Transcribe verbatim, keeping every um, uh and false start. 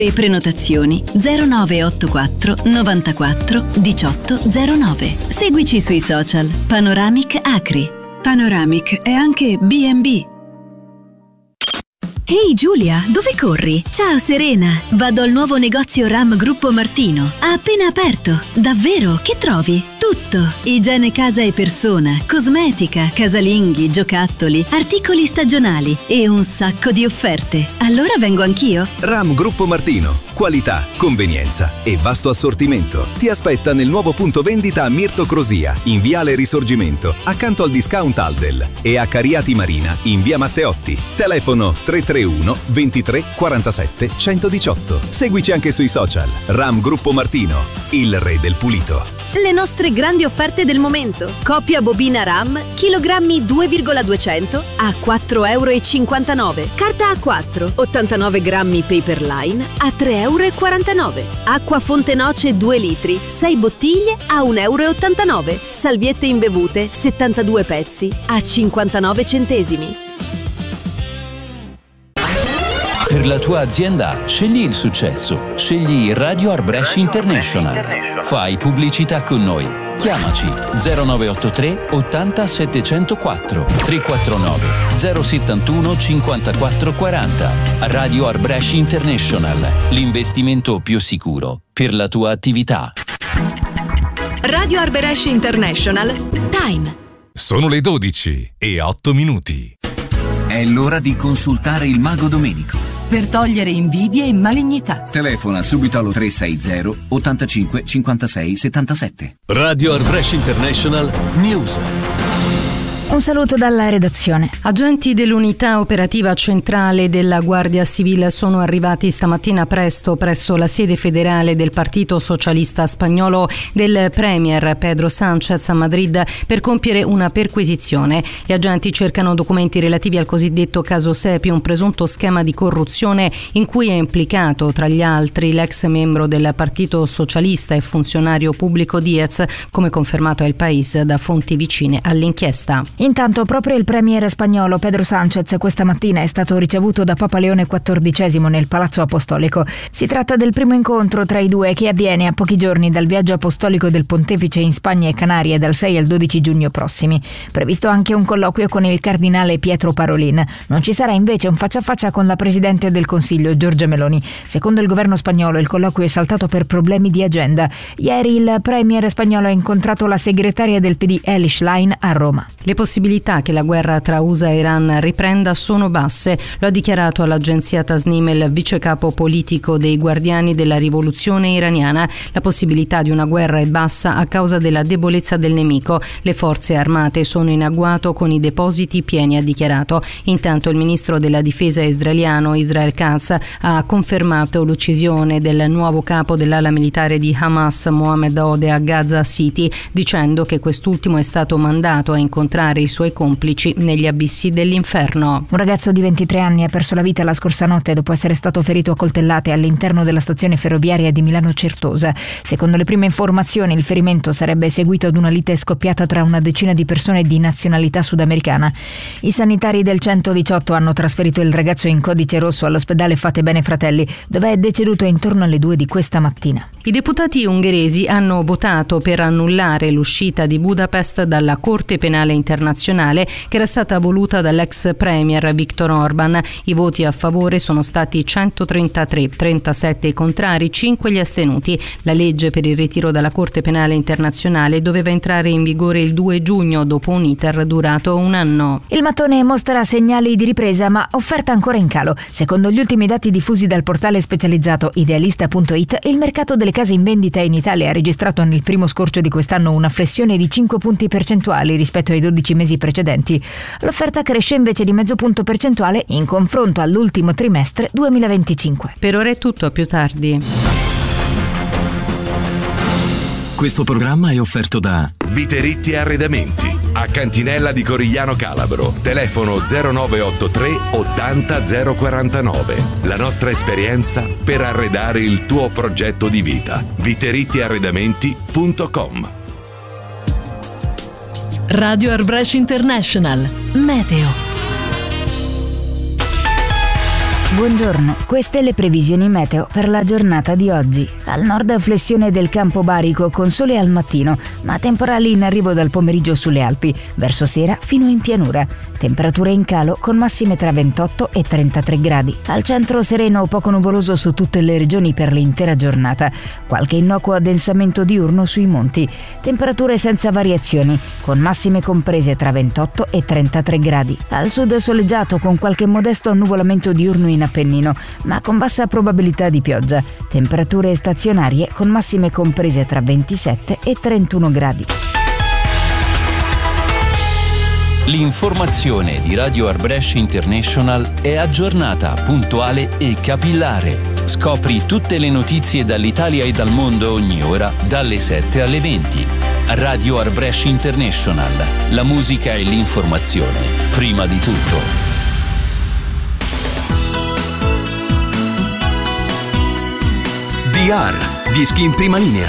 E prenotazioni zero nove otto quattro novantaquattro diciotto zero nove. Seguici sui social. Panoramic Acri. Panoramic è anche B and B. Ehi Giulia, dove corri? Ciao Serena, vado al nuovo negozio Ram Gruppo Martino. Ha appena aperto. Davvero? Che trovi? Tutto. Igiene casa e persona, cosmetica, casalinghi, giocattoli, articoli stagionali e un sacco di offerte. Allora vengo anch'io? Ram Gruppo Martino. Qualità, convenienza e vasto assortimento. Ti aspetta nel nuovo punto vendita a Mirto Crosia, in Viale Risorgimento, accanto al discount Aldel, e a Cariati Marina, in Via Matteotti. Telefono tre tre uno ventitré quarantasette centodiciotto. Seguici anche sui social. Ram Gruppo Martino, il re del pulito. Le nostre grandi offerte del momento. Coppia bobina RAM, chilogrammi due virgola duecento a quattro e cinquantanove euro. Carta A quattro, ottantanove grammi Paperline a tre e quarantanove euro. Acqua Fonte Noce due litri, sei bottiglie a un e ottantanove euro. Salviette imbevute, settantadue pezzi a cinquantanove centesimi. Per la tua azienda, scegli il successo. Scegli Radio Arbresh International. Fai pubblicità con noi. Chiamaci zero nove otto tre ottanta settecentoquattro tre quattro nove zero settantuno cinquantaquattro quaranta. Radio Arbresh International, l'investimento più sicuro per la tua attività. Radio Arbresh International. Time. Sono le dodici e otto minuti. È l'ora di consultare il Mago Domenico. Per togliere invidie e malignità. Telefona subito allo tre sei zero ottantacinque cinquantasei settantasette. Radio Arbresh International News. Un saluto dalla redazione. Agenti dell'unità operativa centrale della Guardia Civile sono arrivati stamattina presto presso la sede federale del Partito Socialista Spagnolo del Premier Pedro Sánchez a Madrid per compiere una perquisizione. Gli agenti cercano documenti relativi al cosiddetto caso Sepi, un presunto schema di corruzione in cui è implicato, tra gli altri, l'ex membro del Partito Socialista e funzionario pubblico Diez, come confermato a El País da fonti vicine all'inchiesta. Intanto proprio il premier spagnolo Pedro Sánchez questa mattina è stato ricevuto da Papa Leone quattordicesimo nel Palazzo Apostolico. Si tratta del primo incontro tra i due che avviene a pochi giorni dal viaggio apostolico del pontefice in Spagna e Canarie dal sei al dodici giugno prossimi. Previsto anche un colloquio con il cardinale Pietro Parolin. Non ci sarà invece un faccia a faccia con la presidente del Consiglio Giorgia Meloni. Secondo il governo spagnolo il colloquio è saltato per problemi di agenda. Ieri il premier spagnolo ha incontrato la segretaria del P D Elly Schlein a Roma. Le possibilità che la guerra tra U S A e Iran riprenda sono basse, lo ha dichiarato all'agenzia Tasnim il vice capo politico dei Guardiani della Rivoluzione iraniana. La possibilità di una guerra è bassa a causa della debolezza del nemico. Le forze armate sono in agguato con i depositi pieni, ha dichiarato. Intanto il ministro della difesa israeliano Israel Katz ha confermato l'uccisione del nuovo capo dell'ala militare di Hamas, Mohammed Ode, a Gaza City, dicendo che quest'ultimo è stato mandato a incontrare i suoi complici negli abissi dell'inferno. Un ragazzo di ventitré anni ha perso la vita la scorsa notte dopo essere stato ferito a coltellate all'interno della stazione ferroviaria di Milano Certosa. Secondo le prime informazioni il ferimento sarebbe seguito ad una lite scoppiata tra una decina di persone di nazionalità sudamericana. I sanitari del centodiciotto hanno trasferito il ragazzo in codice rosso all'ospedale Fate Bene Fratelli, dove è deceduto intorno alle due di questa mattina. I deputati ungheresi hanno votato per annullare l'uscita di Budapest dalla Corte Penale Internazionale che era stata voluta dall'ex premier Viktor Orban. I voti a favore sono stati centotrentatré, trentasette i contrari, cinque gli astenuti. La legge per il ritiro dalla Corte Penale Internazionale doveva entrare in vigore il due giugno dopo un iter durato un anno. Il mattone mostra segnali di ripresa ma offerta ancora in calo. Secondo gli ultimi dati diffusi dal portale specializzato idealista punto it, il mercato delle case in vendita in Italia ha registrato nel primo scorcio di quest'anno una flessione di cinque punti percentuali rispetto ai dodici mesi precedenti. L'offerta cresce invece di mezzo punto percentuale in confronto all'ultimo trimestre duemilaventicinque. Per ora è tutto, a più tardi. Questo programma è offerto da Viteritti Arredamenti a Cantinella di Corigliano Calabro. Telefono zero nove otto tre ottanta zero quarantanove. La nostra esperienza per arredare il tuo progetto di vita. viteritti arredamenti punto com. Radio Arbresh International Meteo. Buongiorno, queste le previsioni meteo per la giornata di oggi. Al nord flessione del campo barico con sole al mattino, ma temporali in arrivo dal pomeriggio sulle Alpi, verso sera fino in pianura. Temperature in calo con massime tra ventotto e trentatré gradi. Al centro sereno poco nuvoloso su tutte le regioni per l'intera giornata. Qualche innocuo addensamento diurno sui monti. Temperature senza variazioni, con massime comprese tra ventotto e trentatré gradi. Al sud soleggiato con qualche modesto annuvolamento diurno in Appennino, ma con bassa probabilità di pioggia. Temperature stazionarie con massime comprese tra ventisette e trentuno gradi. L'informazione di Radio Arbresh International è aggiornata, puntuale e capillare. Scopri tutte le notizie dall'Italia e dal mondo ogni ora, dalle sette alle venti. Radio Arbresh International. La musica e l'informazione, prima di tutto. D R, dischi in prima linea.